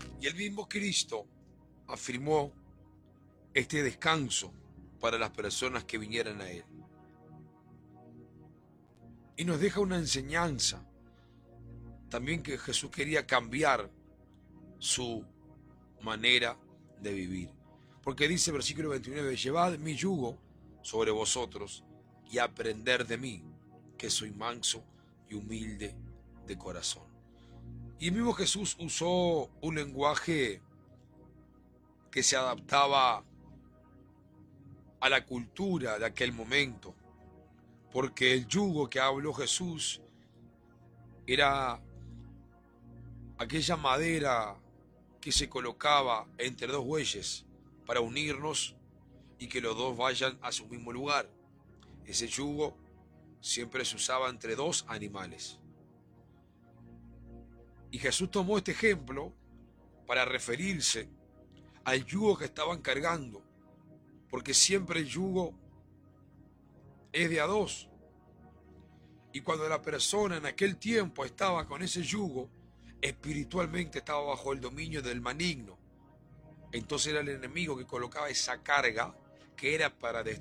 Y el mismo Cristo afirmó este descanso para las personas que vinieran a Él. Y nos deja una enseñanza también, que Jesús quería cambiar su manera de vivir. Porque dice el versículo 29, llevad mi yugo sobre vosotros y aprender de mí, que soy manso y humilde de corazón. Y el mismo Jesús usó un lenguaje que se adaptaba a la cultura de aquel momento, porque el yugo que habló Jesús era aquella madera que se colocaba entre dos bueyes para unirnos y que los dos vayan a su mismo lugar. Ese yugo siempre se usaba entre dos animales. Y Jesús tomó este ejemplo para referirse al yugo que estaban cargando, porque siempre el yugo es de a dos. Y cuando la persona en aquel tiempo estaba con ese yugo, espiritualmente estaba bajo el dominio del maligno. Entonces era el enemigo que colocaba esa carga que era para